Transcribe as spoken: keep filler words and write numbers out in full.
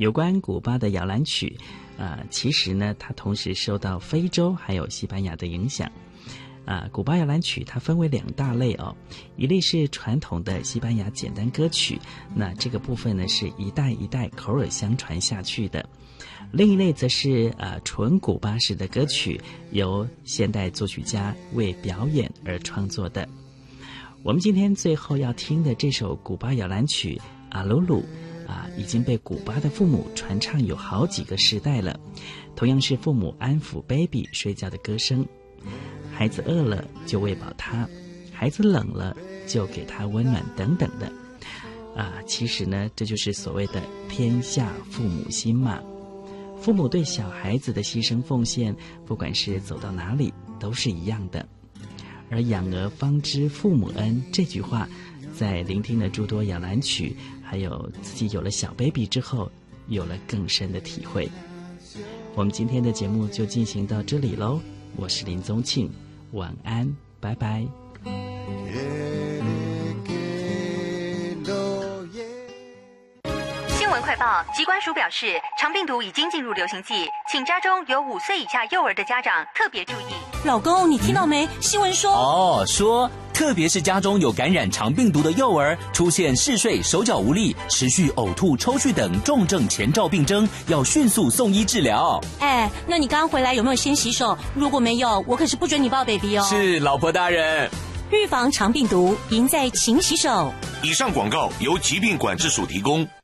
有关古巴的摇篮曲，啊、呃，其实呢，它同时受到非洲还有西班牙的影响。啊，古巴摇篮曲它分为两大类哦，一类是传统的西班牙简单歌曲，那这个部分呢是一代一代口耳相传下去的；另一类则是呃纯古巴式的歌曲，由现代作曲家为表演而创作的。我们今天最后要听的这首古巴摇篮曲《阿鲁鲁》啊，已经被古巴的父母传唱有好几个时代了，同样是父母安抚 baby 睡觉的歌声。孩子饿了就喂饱他，孩子冷了就给他温暖等等的啊，其实呢，这就是所谓的天下父母心嘛。父母对小孩子的牺牲奉献，不管是走到哪里都是一样的。而养儿方知父母恩这句话，在聆听了诸多摇篮曲，还有自己有了小 baby 之后，有了更深的体会。我们今天的节目就进行到这里咯，我是林宗庆，晚安，拜拜。 新闻快报，疾管署表示，肠病毒已经进入流行季，请家中有五岁以下幼儿的家长特别注意。 老公，你听到没？新闻说哦，说特别是家中有感染肠病毒的幼儿，出现嗜睡、手脚无力、持续呕吐、抽搐等重症前兆病征，要迅速送医治疗。 哎，那你刚刚回来有没有先洗手？如果没有，我可是不准你抱 baby 哦。 是，老婆大人。 预防肠病毒，赢在勤洗手。 以上广告由疾病管制署提供。